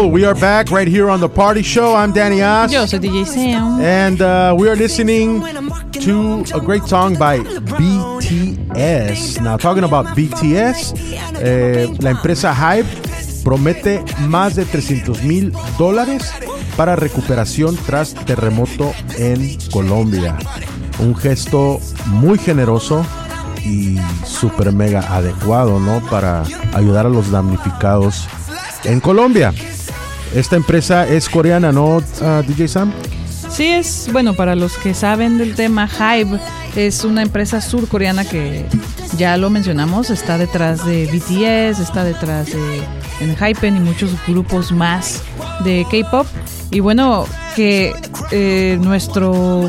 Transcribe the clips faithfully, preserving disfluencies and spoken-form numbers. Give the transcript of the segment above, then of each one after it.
people, we are back right here on The Party Show. I'm Danny Oz. Yo soy D J Sam. And uh, we are listening to a great song by B T S. Now, talking about B T S, eh, la empresa Hybe promete más de trescientos mil dólares para recuperación tras terremoto en Colombia. Un gesto muy generoso y súper mega adecuado, ¿no? Para ayudar a los damnificados en Colombia. Esta empresa es coreana, ¿no, uh, D J Sam? Sí, es, bueno, para los que saben del tema, Hybe es una empresa surcoreana que ya lo mencionamos, está detrás de B T S, está detrás de ENHYPEN y muchos grupos más de K-pop. Y bueno, que eh, nuestro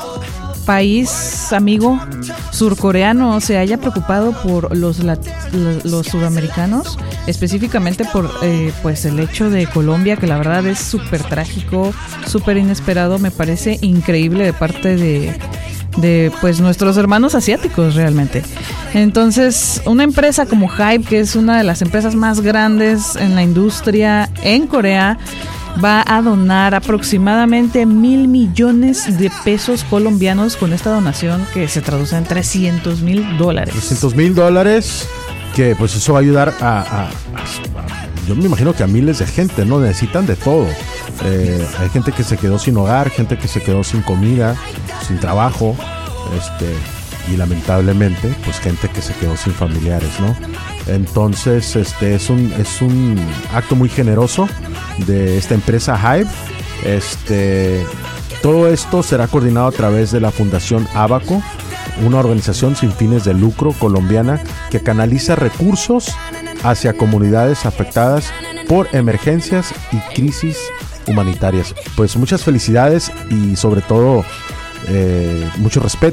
país amigo surcoreano se haya preocupado por los, lat- los sudamericanos, específicamente por eh, pues el hecho de Colombia, que la verdad es súper trágico, súper inesperado, me parece increíble de parte de, de pues nuestros hermanos asiáticos realmente. Entonces, una empresa como Hybe, que es una de las empresas más grandes en la industria en Corea, va a donar aproximadamente mil millones de pesos colombianos con esta donación que se traduce en trescientos mil dólares. trescientos mil dólares, que pues eso va a ayudar a, a, a, yo me imagino que a miles de gente, ¿no? Necesitan de todo. Eh, hay gente que se quedó sin hogar, gente que se quedó sin comida, sin trabajo, este, y lamentablemente, pues gente que se quedó sin familiares, ¿no? Entonces, este es un es un acto muy generoso de esta empresa Hybe. Este, todo esto será coordinado a través de la Fundación Abaco, una organización sin fines de lucro colombiana que canaliza recursos hacia comunidades afectadas por emergencias y crisis humanitarias. Pues muchas felicidades y sobre todo eh, mucho respeto